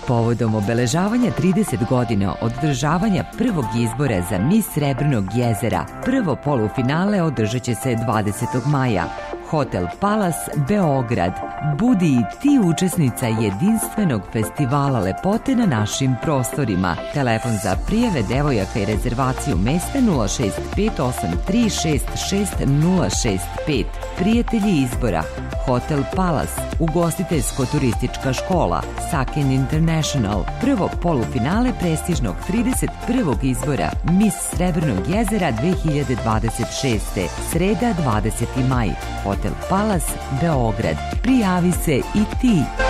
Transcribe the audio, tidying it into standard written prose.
povodom obeležavanja 30 godina od održavanja prvog izbora za Mis Srebrnog jezera, prvo polufinale održat će se 20. maja. Hotel Palace, Beograd. Budi i ti učesnica jedinstvenog festivala lepote na našim prostorima. Telefon za prijave devojaka i rezervaciju mesta 06583666065. Prijatelji izbora. Hotel Palace, ugostiteljsko-turistička škola, Sakin International, prvo polufinale prestižnog 31. izbora Mis Srebrnog jezera 2026. Sreda 20. maj. Hotel Palace, Beograd. Prijavi se i ti.